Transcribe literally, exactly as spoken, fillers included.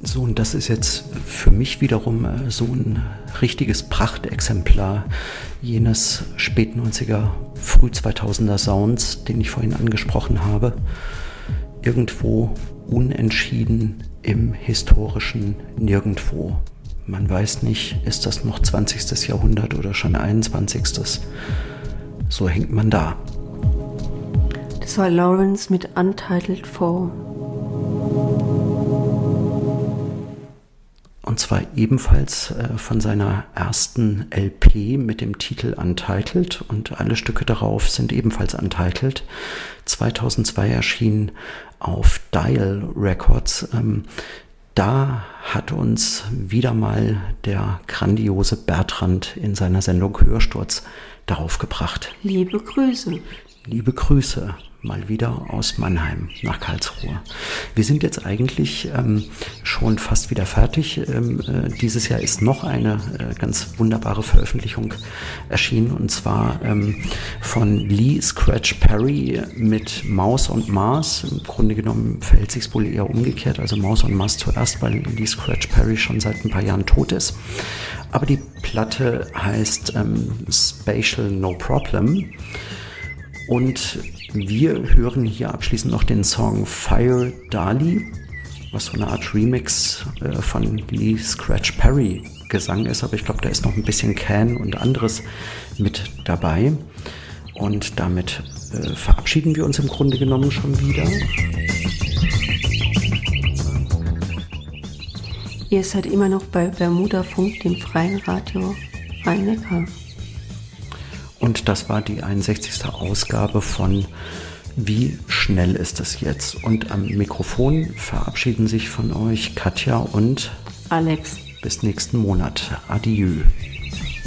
So, und das ist jetzt für mich wiederum äh, so ein richtiges Prachtexemplar jenes Spät-neunziger, Früh-zweitausender Sounds, den ich vorhin angesprochen habe. Irgendwo unentschieden im historischen Nirgendwo. Man weiß nicht, ist das noch zwanzigstes Jahrhundert oder schon einundzwanzigstes So hängt man da. Das war Lawrence mit Untitled Four. Und zwar ebenfalls äh, von seiner ersten L P mit dem Titel Untitled, und alle Stücke darauf sind ebenfalls Untitled. zweitausendzwei erschienen auf Dial Records. Ähm, da hat uns wieder mal der grandiose Bertrand in seiner Sendung Hörsturz darauf gebracht. Liebe Grüße. Liebe Grüße. Mal wieder aus Mannheim nach Karlsruhe. Wir sind jetzt eigentlich ähm, schon fast wieder fertig. Ähm, äh, dieses Jahr ist noch eine äh, ganz wunderbare Veröffentlichung erschienen, und zwar ähm, von Lee Scratch Perry mit Maus und Mars. Im Grunde genommen verhält sich es wohl eher umgekehrt, also Maus und Mars zuerst, weil Lee Scratch Perry schon seit ein paar Jahren tot ist. Aber die Platte heißt ähm, Spatial No Problem. Und wir hören hier abschließend noch den Song Fire Dali, was so eine Art Remix äh, von Lee Scratch Perry Gesang ist, aber ich glaube, da ist noch ein bisschen Can und anderes mit dabei. Und damit äh, verabschieden wir uns im Grunde genommen schon wieder. Ihr seid immer noch bei Bermuda Funk, dem freien Radio Rhein-Neckar. Und das war die einundsechzigste Ausgabe von Wie schnell ist es jetzt? Und am Mikrofon verabschieden sich von euch Katja und Alex. Bis nächsten Monat. Adieu.